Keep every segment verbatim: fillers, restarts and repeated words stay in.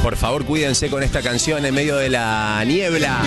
por favor, cuídense con esta canción en medio de la niebla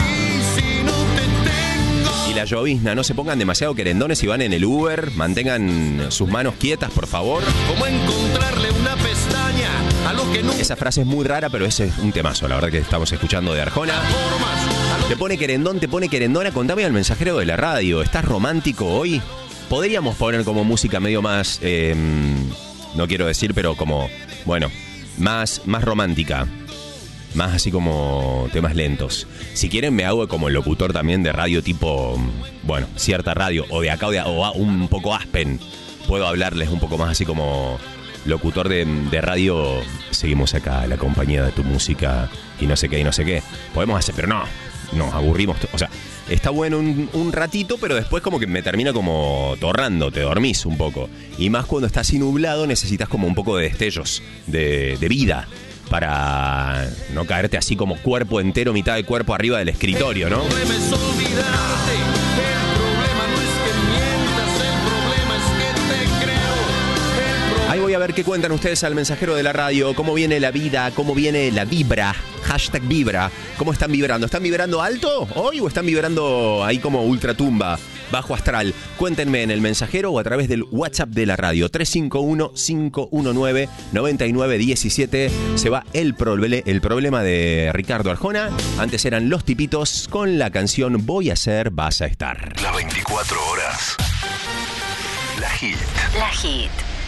y la llovizna. No se pongan demasiado querendones si van en el Uber. Mantengan sus manos quietas, por favor. ¿Cómo encontrarle una pestaña a lo que nunca... Esa frase es muy rara, pero ese es un temazo. La verdad que estamos escuchando de Arjona. Te pone querendón, te pone querendona. Contame al mensajero de la radio. ¿Estás romántico hoy? Podríamos poner como música medio más... Eh, no quiero decir, pero como... Bueno, más, más romántica. Más así como temas lentos. Si quieren me hago como el locutor también de radio tipo... Bueno, cierta radio. O de acá o, de, o un poco Aspen. Puedo hablarles un poco más así como... Locutor de, de radio. Seguimos acá, la compañía de tu música. Y no sé qué, y no sé qué. Podemos hacer, pero no. Nos aburrimos. O sea, está bueno un, un ratito, pero después como que me termina como torrando. Te dormís un poco. Y más cuando estás así nublado, necesitas como un poco de destellos de, de vida. Para no caerte así como cuerpo entero, mitad de cuerpo arriba del escritorio, ¿no? El problema es olvidarte. El problema no es que mientas, el problema es que te creo. Ahí voy a ver qué cuentan ustedes al mensajero de la radio. Cómo viene la vida, cómo viene la vibra. Hashtag vibra. ¿Cómo están vibrando? ¿Están vibrando alto hoy o están vibrando ahí como ultratumba, bajo astral? Cuéntenme en el mensajero o a través del WhatsApp de la radio. tres cinco uno, cinco uno nueve, nueve nueve uno siete. Se va el, proble- el problema de Ricardo Arjona. Antes eran Los Tipitos con la canción Voy a ser, vas a estar. Las veinticuatro horas. La Hit. La Hit.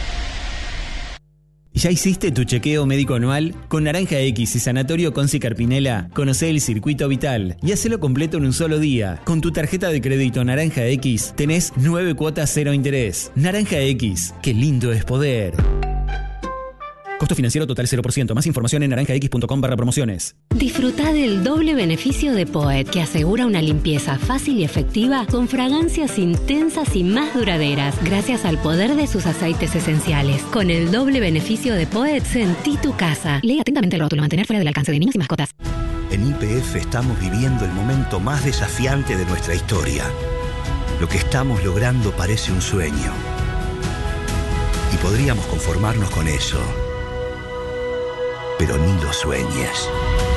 ¿Ya hiciste tu chequeo médico anual? Con Naranja X y Sanatorio Conci Carpinela, conocé el circuito vital y hacelo completo en un solo día. Con tu tarjeta de crédito Naranja X tenés nueve cuotas cero interés. Naranja X, qué lindo es poder. Costo financiero total cero por ciento. Más información en naranjax.com barra promociones. Disfruta del doble beneficio de Poet, que asegura una limpieza fácil y efectiva con fragancias intensas y más duraderas, gracias al poder de sus aceites esenciales. Con el doble beneficio de Poet, sentí tu casa. Lee atentamente el rótulo. Mantener fuera del alcance de niños y mascotas. En Y P F estamos viviendo el momento más desafiante de nuestra historia. Lo que estamos logrando parece un sueño. Y podríamos conformarnos con eso. Pero ni lo sueñes.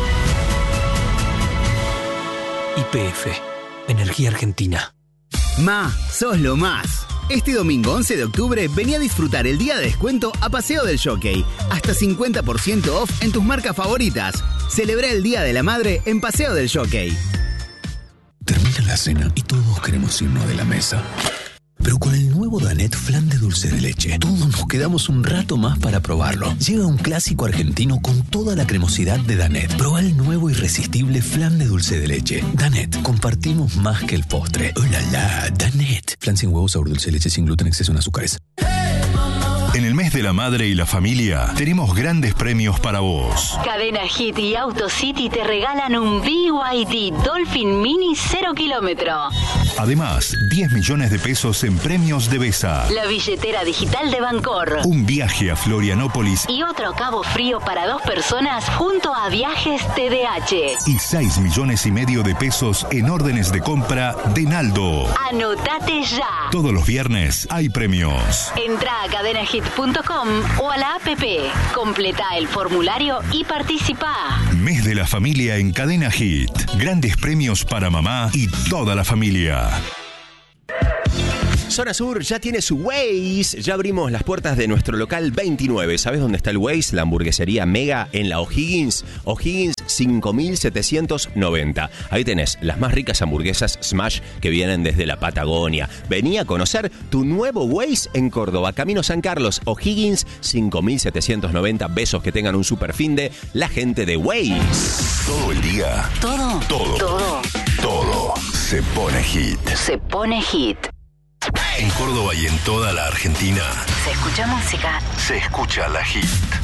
Y P F, Energía Argentina. Ma, sos lo más. Este domingo once de octubre vení a disfrutar el día de descuento a Paseo del Jockey. Hasta cincuenta por ciento off en tus marcas favoritas. Celebrá el Día de la Madre en Paseo del Jockey. Termina la cena y todos queremos irnos de la mesa. Pero con el nuevo Danet Flan de dulce de leche, todos nos quedamos un rato más para probarlo. Llega un clásico argentino con toda la cremosidad de Danet. Probá el nuevo irresistible Flan de dulce de leche. Danet, compartimos más que el postre. ¡Oh, la, la! Danet. Flan sin huevos, sabor dulce de leche, sin gluten, exceso en azúcares. En el mes de la madre y la familia, tenemos grandes premios para vos. Cadena Hit y Auto City te regalan un B Y D Dolphin Mini cero kilómetro. Además, diez millones de pesos en premios de Besa. La billetera digital de Bancor. Un viaje a Florianópolis. Y otro Cabo Frío para dos personas junto a Viajes T D H. Y seis millones y medio de pesos en órdenes de compra de Naldo. Anotate ya. Todos los viernes hay premios. Entra a cadena hit punto com o a la app. Completa el formulario y participa. Mes de la familia en Cadena Hit. Grandes premios para mamá y toda la familia. Zona Sur ya tiene su Waze. Ya abrimos las puertas de nuestro local veintinueve. ¿Sabes dónde está el Waze? La hamburguesería Mega en la O'Higgins. O'Higgins cinco mil setecientos noventa. Ahí tenés las más ricas hamburguesas Smash que vienen desde la Patagonia. Vení a conocer tu nuevo Waze en Córdoba. Camino San Carlos, O'Higgins cinco mil setecientos noventa. Besos, que tengan un super fin de la gente de Waze. Todo el día. Todo. Todo. Todo. Todo se pone hit. Se pone hit. En Córdoba y en toda la Argentina Se escucha música. se escucha la Hit.